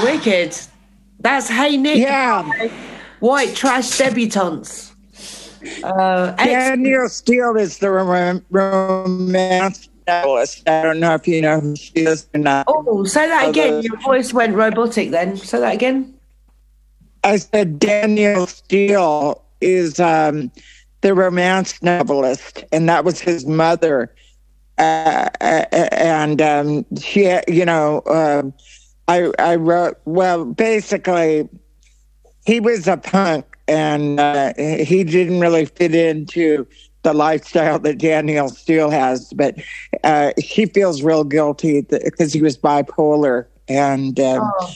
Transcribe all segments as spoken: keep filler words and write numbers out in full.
Wicked. That's Hey Nick. Yeah. White Trash Debutantes. Uh, Danielle Steele is the rom- romance novelist. I don't know if you know who she is or not. Oh, say that again. Your voice went robotic then. Say that again. I said Danielle Steele is um, the romance novelist, and that was his mother. Uh, and um, she, you know, uh, I, I wrote, well, basically, he was a punk, and uh, he didn't really fit into the lifestyle that Danielle Steele has, but uh, she feels real guilty because he was bipolar and um, oh.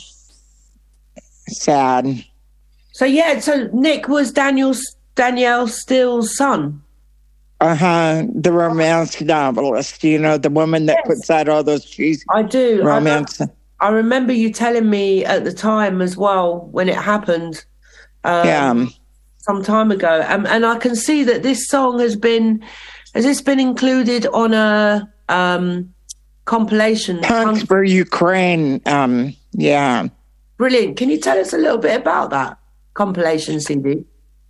sad. So, yeah, so Nick was Daniel's, Danielle Steele's son. Uh-huh, the romance novelist, you know, the woman that yes. puts out all those cheesy I do. romance. I, I remember you telling me at the time as well when it happened um, yeah. some time ago. Um, and I can see that this song has been, has this been included on a um, compilation? Punks for Ukraine, um, yeah. Brilliant. Can you tell us a little bit about that compilation C D?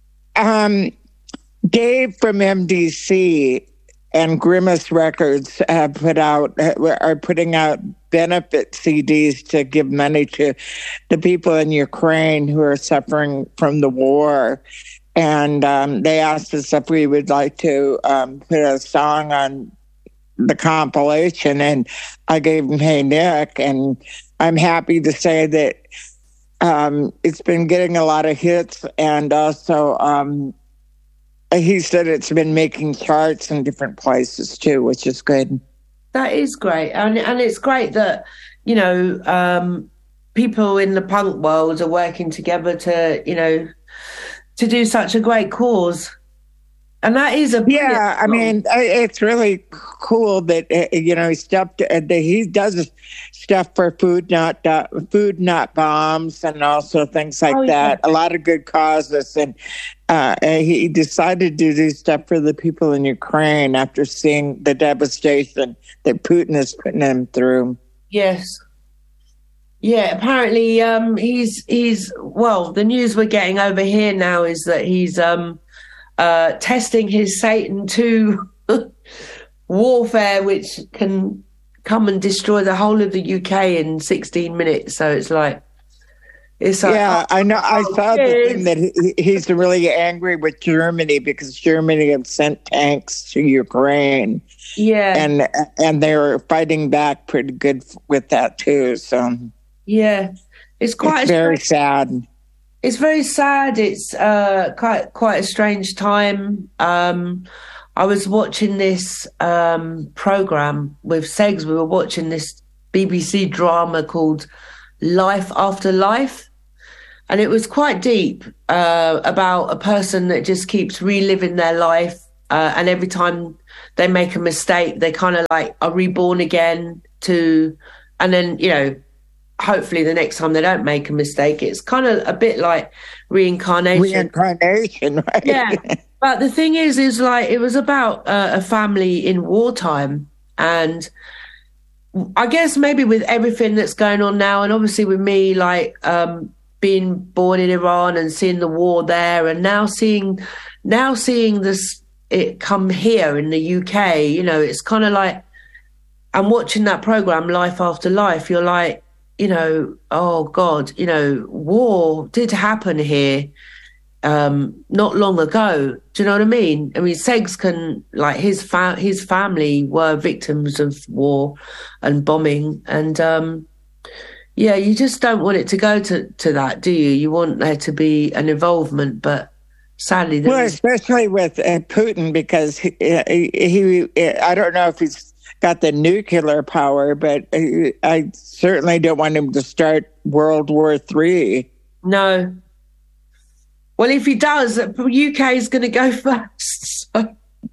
Um, Dave from M D C and Grimace Records have put out, are putting out benefit C Ds to give money to the people in Ukraine who are suffering from the war. And um, they asked us if we would like to um, put a song on the compilation. And I gave them Hey Nick. And I'm happy to say that um, it's been getting a lot of hits. And also, um, he said it's been making charts in different places too, which is good. That is great. And and it's great that, you know, um, people in the punk world are working together to, you know, to do such a great cause. And that is a yeah. I mean, it's really cool that uh, you know he stepped. Uh, that he does stuff for food, not uh, food, not bombs, and also things like oh, that. Yeah. A lot of good causes, and uh, he decided to do stuff for the people in Ukraine after seeing the devastation that Putin is putting him through. Yes. Yeah. Apparently, um, he's he's well. The news we're getting over here now is that he's. Um, Uh, testing his Satan two warfare, which can come and destroy the whole of the U K in sixteen minutes. So it's like, it's like, yeah, oh, I know. I oh, saw kids. the thing that he, he's really angry with Germany because Germany have sent tanks to Ukraine. Yeah, and and they're fighting back pretty good with that too. So yeah, it's quite it's very sad. It's very sad. It's uh, quite quite a strange time. Um, I was watching this um, program with Segs. We were watching this B B C drama called Life After Life, and it was quite deep uh, about a person that just keeps reliving their life, uh, and every time they make a mistake, they kind of like are reborn again to, and then you know. Hopefully the next time they don't make a mistake. It's kind of a bit like reincarnation. Reincarnation, right? Yeah. But the thing is, is like, it was about uh, a family in wartime. And I guess maybe with everything that's going on now, and obviously with me, like um, being born in Iran and seeing the war there, and now seeing, now seeing this, it come here in the U K, you know, it's kind of like, I'm watching that program, Life After Life. You're like, you know, oh God, you know, war did happen here um, not long ago. Do you know what I mean? I mean, Segs can, like, his fa- his family were victims of war and bombing. And, um, yeah, you just don't want it to go to, to that, do you? You want there to be an involvement, but sadly... Well, especially with uh, Putin, because he, he, he, I don't know if he's got the nuclear power, but I certainly don't want him to start World War Three. No. Well, if he does, the U K is going to go first. So.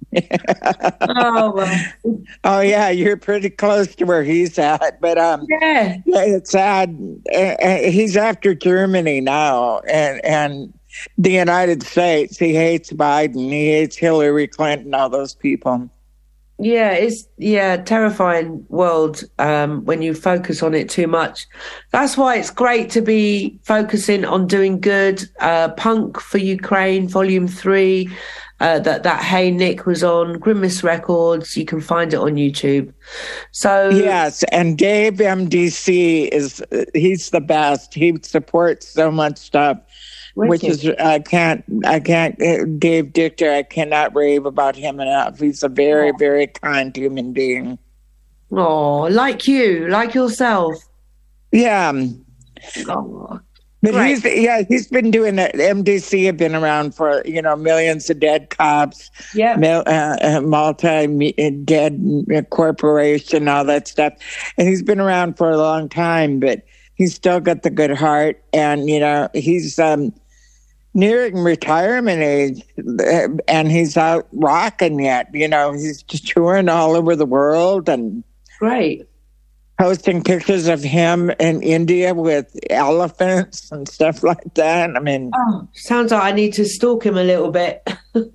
oh, well. oh, yeah, you're pretty close to where he's at. But um, yeah. yeah, it's sad. Uh, he's after Germany now, and and the United States. He hates Biden. He hates Hillary Clinton. All those people. Yeah, it's yeah, terrifying world um, when you focus on it too much. That's why it's great to be focusing on doing good. Uh, Punk for Ukraine, Volume Three, uh, that that Hey Nick was on Grimace Records. You can find it on YouTube. So Yes, and Dave M D C is he's the best. He supports so much stuff. Which is I can't I can't Dave Dichter, I cannot rave about him enough. He's a very, oh. very kind human being. Oh, like you, like yourself. Yeah. Oh, but great. he's yeah, he's been doing it. M D C have been around for, you know, Millions of Dead Cops, yeah, mil, uh, multi dead corporation, all that stuff. And he's been around for a long time, but he's still got the good heart, and you know, he's um nearing retirement age, and he's out rocking yet. You know, he's touring all over the world and great, posting pictures of him in India with elephants and stuff like that. I mean, oh, sounds like I need to stalk him a little bit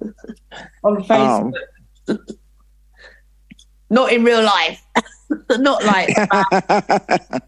on Facebook. Oh. Not in real life, not like that.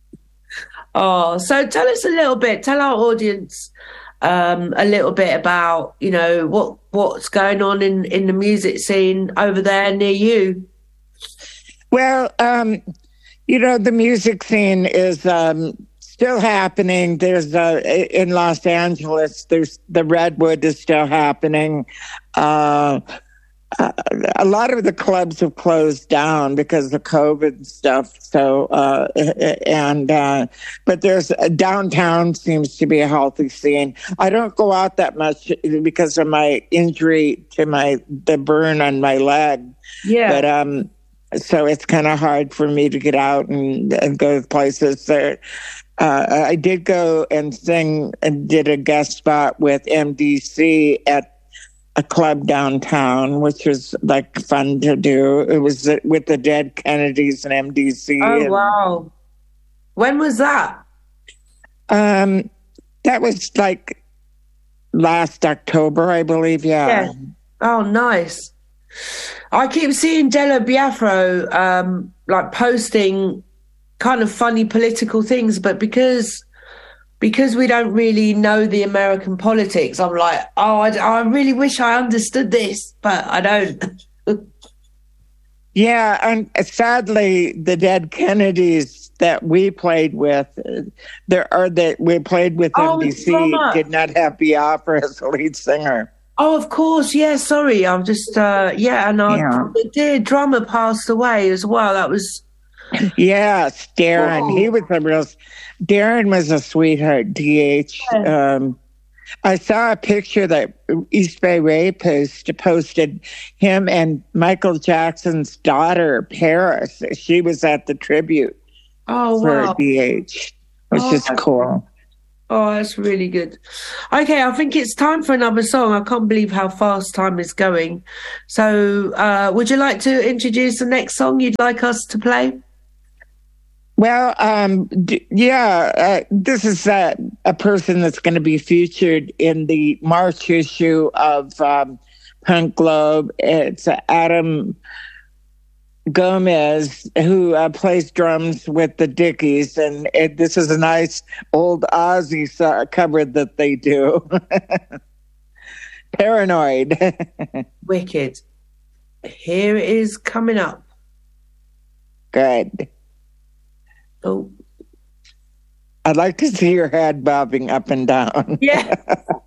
Oh, so tell us a little bit. Tell our audience um, a little bit about, you know, what what's going on in, in the music scene over there near you. Well, um, you know, the music scene is um, still happening. There's uh, in Los Angeles. There's the Redwood is still happening. Uh, Uh, a lot of the clubs have closed down because of COVID stuff. So, uh, and, uh, but there's uh, downtown seems to be a healthy scene. I don't go out that much because of my injury to my, the burn on my leg. Yeah. But, um, so it's kind of hard for me to get out and, and go to places there. Uh, I did go and sing and did a guest spot with M D C at a club downtown, which was like fun to do. It was with the Dead Kennedys and M D C. Oh, and, wow. When was that? Um, that was like last October, I believe. Yeah. yeah. Oh, nice. I keep seeing Della Biafro um, like posting kind of funny political things, but because because we don't really know the American politics, I'm like, oh, I, I really wish I understood this, but I don't. Yeah, and sadly, the Dead Kennedys that we played with, there are that we played with oh, M D C did not have Biafra as the lead singer. Oh, of course, yeah. Sorry, I'm just uh, yeah, and our Yeah. dear drummer passed away as well. That was. Yes, Darren. Oh. He was a real. Darren was a sweetheart. D H. Yeah. Um, I saw a picture that East Bay Ray post, posted him and Michael Jackson's daughter, Paris. She was at the tribute oh, for wow. D H, which oh, is cool. Oh, that's really good. Okay, I think it's time for another song. I can't believe how fast time is going. So, uh, would you like to introduce the next song you'd like us to play? Well, um, d- yeah, uh, this is uh, a person that's going to be featured in the March issue of um, Punk Globe. It's uh, Adam Gomez, who uh, plays drums with the Dickies, and it, this is a nice old Ozzy uh, cover that they do. Paranoid. Wicked. Here it is coming up. Good. Oh. I'd like to see your head bobbing up and down. Yeah.